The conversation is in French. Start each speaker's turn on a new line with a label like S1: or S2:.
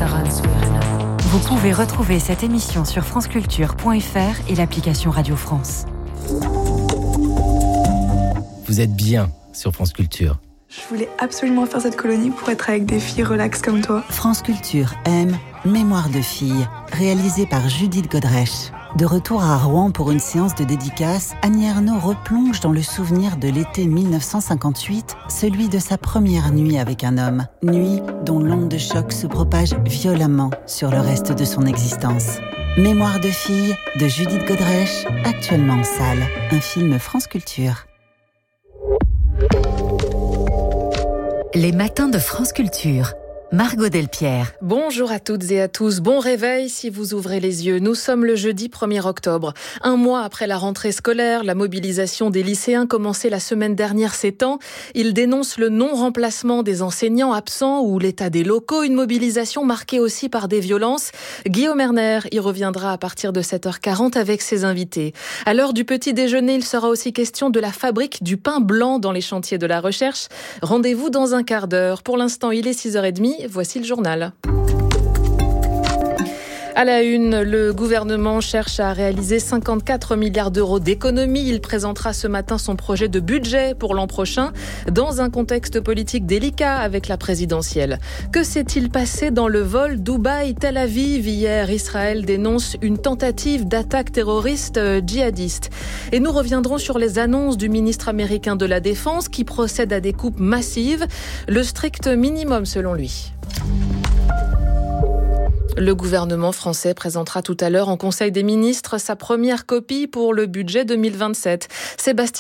S1: Vous pouvez retrouver cette émission sur franceculture.fr et l'application Radio France.
S2: Vous êtes bien sur France Culture.
S3: Je voulais absolument faire cette colonie pour être avec des filles relax comme toi.
S4: France Culture aime Mémoire de filles, réalisée par Judith Godrèche. De retour à Rouen pour une séance de dédicace, Annie Ernaux replonge dans le souvenir de l'été 1958, celui de sa première nuit avec un homme. Nuit dont l'onde de choc se propage violemment sur le reste de son existence. Mémoire de filles de Judith Godrèche, actuellement en salle. Un film France Culture.
S1: Les matins de France Culture. Margot Delpierre.
S5: Bonjour à toutes et à tous. Bon réveil si vous ouvrez les yeux. Nous sommes le jeudi 1er octobre. Un mois après la rentrée scolaire, la mobilisation des lycéens commencée la semaine dernière s'étend. Ils dénoncent le non-remplacement des enseignants absents ou l'état des locaux. Une mobilisation marquée aussi par des violences. Guillaume Erner y reviendra à partir de 7h40 avec ses invités. À l'heure du petit déjeuner, il sera aussi question de la fabrique du pain blanc dans les chantiers de la recherche. Rendez-vous dans un quart d'heure. Pour l'instant, il est 6h30. Voici le journal. À la une, le gouvernement cherche à réaliser 54 milliards d'euros d'économies. Il présentera ce matin son projet de budget pour l'an prochain dans un contexte politique délicat avec la présidentielle. Que s'est-il passé dans le vol Dubaï-Tel Aviv hier? Israël dénonce une tentative d'attaque terroriste djihadiste. Et nous reviendrons sur les annonces du ministre américain de la Défense qui procède à des coupes massives, le strict minimum selon lui. Le gouvernement français présentera tout à l'heure en Conseil des ministres sa première copie pour le budget 2027. Sébastien